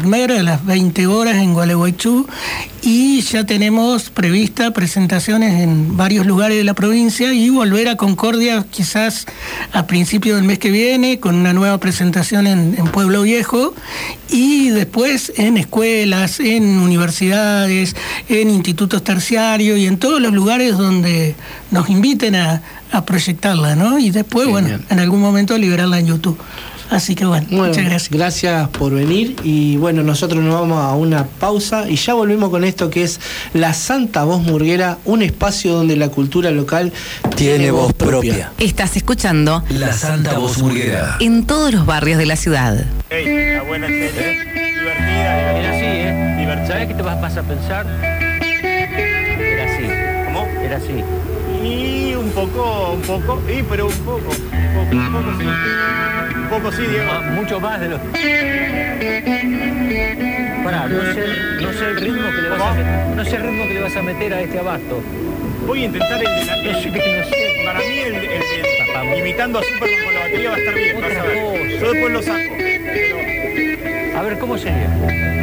Turner a las 20 horas en Gualeguaychú, y ya tenemos prevista presentaciones en varios lugares de la provincia, y volver a Concordia quizás a principios del mes que viene con una nueva presentación en Pueblo Viejo, y después en escuelas, en universidades, en institutos terciarios y en todos los lugares donde nos inviten a proyectarla, ¿no? Y después, en algún momento liberarla en YouTube. Así que muchas gracias. Gracias por venir, y nosotros nos vamos a una pausa y ya volvemos con esto que es La Santa Voz Murguera, un espacio donde la cultura local tiene voz propia. Estás escuchando La Santa Voz Murguera en todos los barrios de la ciudad. Una buena serie, divertida. Era así, Divertida. ¿Sabes qué te vas a pensar? Era así. ¿Cómo? Era así. Y un poco, pero un poco sí. Un poco sí, Diego. Mucho más de lo... Pará, no sé el ritmo que le vas a meter. No sé el ritmo que le vas a meter a este abasto. Voy a intentar el de la... No sé. Para mí el de imitando a Superman con la batería va a estar bien. Otra vas a ver. cosa. Yo después lo saco. A ver, ¿cómo sería?